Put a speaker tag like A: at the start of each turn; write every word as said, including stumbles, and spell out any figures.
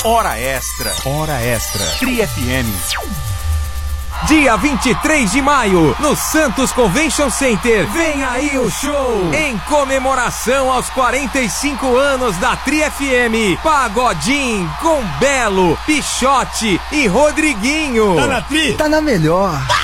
A: Hora Extra. Hora Extra. Tri F M.
B: Dia vinte e três de maio, no Santos Convention Center, vem aí o show! Em comemoração aos quarenta e cinco anos da Tri F M, Pagodinho com Belo, Pichote e Rodriguinho.
C: Tá na Tri?
D: Tá na melhor.